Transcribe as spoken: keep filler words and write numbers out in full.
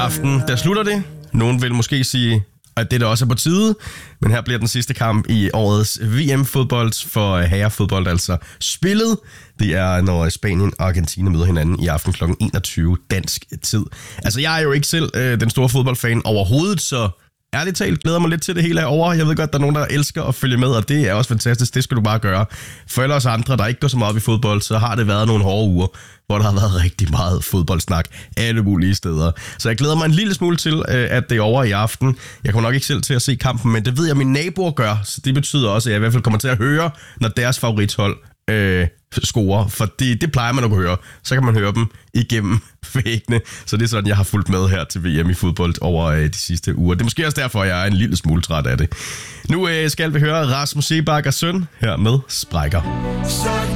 aften, der slutter det. Nogen vil måske sige, at det der også er på tide, men her bliver den sidste kamp i årets V M-fodbold for herrefodbold altså spillet. Det er, når Spanien og Argentina møder hinanden i aften klokken enogtyve dansk tid. Altså, jeg er jo ikke selv øh, den store fodboldfan overhovedet, så ærligt talt glæder mig lidt til det hele herovre. Jeg ved godt, der er nogen, der elsker at følge med, og det er også fantastisk. Det skal du bare gøre. For ellers andre, der ikke går så meget op i fodbold, så har det været nogle hårde uger, hvor der har været rigtig meget fodboldsnak alle mulige steder. Så jeg glæder mig en lille smule til, at det er over i aften. Jeg kommer nok ikke selv til at se kampen, men det ved jeg, at mine naboer gør. Så det betyder også, at jeg i hvert fald kommer til at høre, når deres favorithold øh, scorer. For det, det plejer man at kunne høre. Så kan man høre dem igennem væggene. Så det er sådan, jeg har fulgt med her til V M i fodbold over øh, de sidste uger. Det er måske også derfor, jeg er en lille smule træt af det. Nu øh, skal vi høre Rasmus Seebach og søn her med Sprækker.